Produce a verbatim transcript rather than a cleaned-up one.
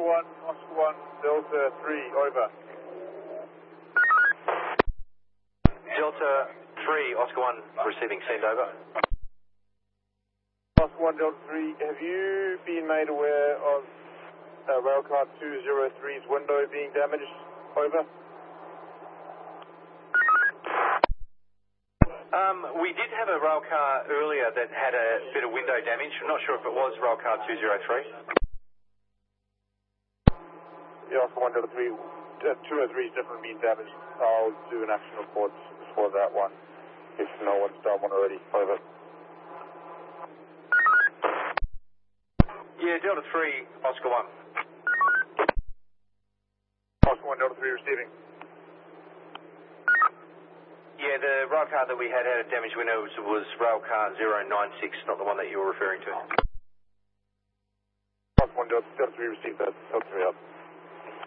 one, Oscar one, Delta three, over. Delta three, Oscar one, receiving, send over. Oscar one, Delta three, have you been made aware of uh, Railcar two oh three's window being damaged? Over. Um, we did have a rail car earlier that had a bit of window damage. I'm not sure if it was rail car two oh three. Yeah, Oscar one, Delta three, uh, two oh three's definitely been damaged. I'll do an action report for that one, if no one's done one already. Over. Yeah, Delta three, Oscar one. Oscar one, Delta three receiving. Yeah, the rail car that we had had a damaged window was, was rail car zero nine six, not the one that you were referring to. Oscar one, Delta three received that. Delta three.